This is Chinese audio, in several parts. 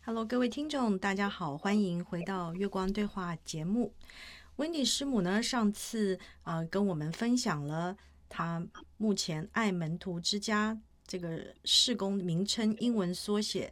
Hello，各位听众，大家好，欢迎回到月光对话节目。温迪师母呢，上次跟我们分享了她目前爱门徒之家这个事工名称英文缩写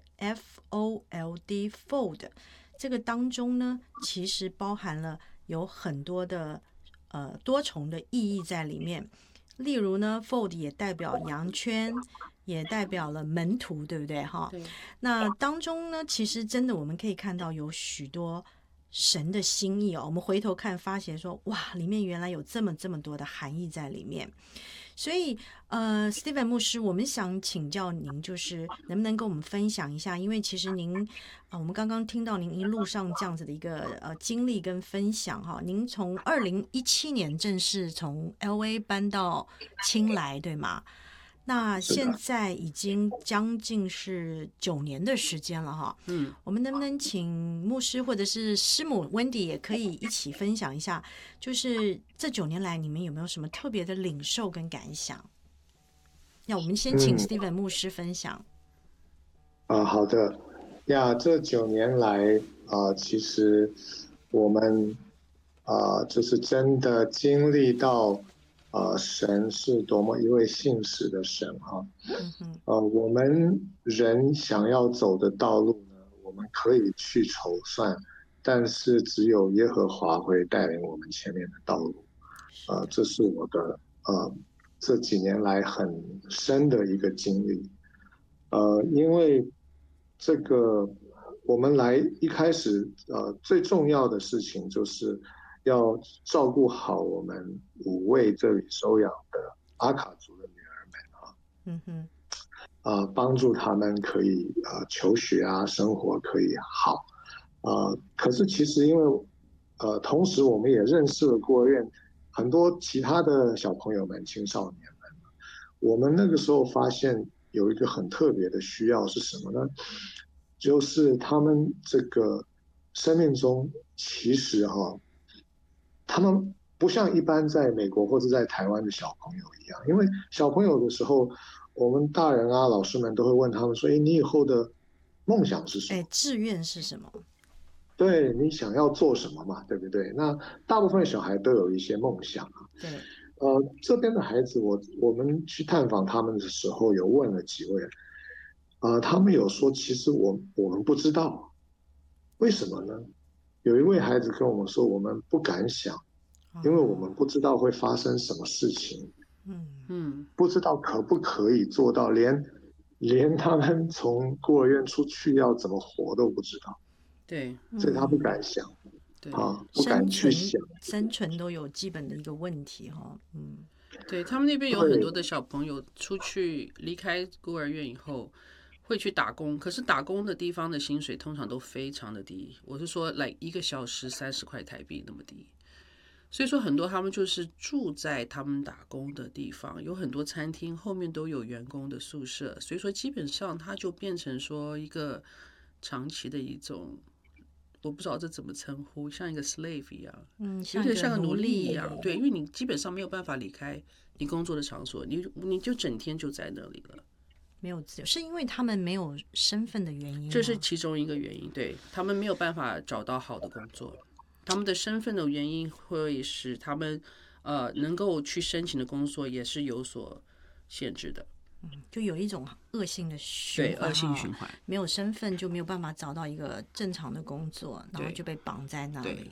FOLD Fold， 这个当中呢，其实包含了有很多的多重的意义在里面。例如呢 ，fold 也代表羊圈，也代表了门徒，对不对？哈， 对， 那当中呢，其实真的我们可以看到有许多神的心意哦。我们回头看，发现说，哇，里面原来有这么多的含义在里面。所以，Steven 牧师，我们想请教您，就是能不能跟我们分享一下？因为其实您我们刚刚听到您一路上这样子的一个经历跟分享哈。您从2017年正式从 LA 搬到青来，对吗？那现在已经将近是9年的时间了哈。我们能不能请牧师或者是师母 Wendy 也可以一起分享一下，就是这9年来你们有没有什么特别的领受跟感想？那我们先请 Steven 牧师分享。 好的呀，这9年来其实我们就是真的经历到神是多么一位信实的神哈。我们人想要走的道路呢，我们可以去筹算，但是只有耶和华会带领我们前面的道路。这是我的这几年来很深的一个经历。因为这个我们来一开始最重要的事情就是要照顾好我们5位这里收养的阿卡族的女儿们帮助他们可以求学啊，生活可以好可是其实因为同时我们也认识了孤儿院很多其他的小朋友们、青少年们，我们那个时候发现有一个很特别的需要是什么呢？就是他们这个生命中其实他们不像一般在美国或者在台湾的小朋友一样，因为小朋友的时候，我们大人啊、老师们都会问他们说：“你以后的梦想是什么？ 志愿是什么？ 对，你想要做什么嘛？对不对？”那大部分小孩都有一些梦想啊。 对。 这边的孩子，我们去探访他们的时候，有问了几位，他们有说，其实我们不知道，为什么呢？有一位孩子跟我们说，我们不敢想，因为我们不知道会发生什么事情，不知道可不可以做到，连他们从孤儿院出去要怎么活都不知道， 对， 所以他不敢想。 对， 不敢去想， 生存都有基本的一个问题对，他们那边有很多的小朋友出去离开孤儿院以后会去打工，可是打工的地方的薪水通常都非常的低，我是说来1个小时30块台币那么低，所以说很多他们就是住在他们打工的地方，有很多餐厅后面都有员工的宿舍，所以说基本上它就变成说一个长期的一种，我不知道这怎么称呼，像一个 slave 一样，有点像个奴隶一样。对，因为你基本上没有办法离开你工作的场所，你就整天就在那里了， 没有自由，是因为他们没有身份的原因吗？ 这是其中一个原因。对，他们没有办法找到好的工作，他们的身份的原因会使他们能够去申请的工作也是有所限制的。 就有一种恶性的循环， 对，恶性循环， 没有身份就没有办法找到一个正常的工作，然后就被绑在那里。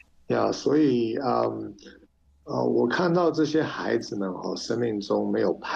所以我看到这些孩子们生命中没有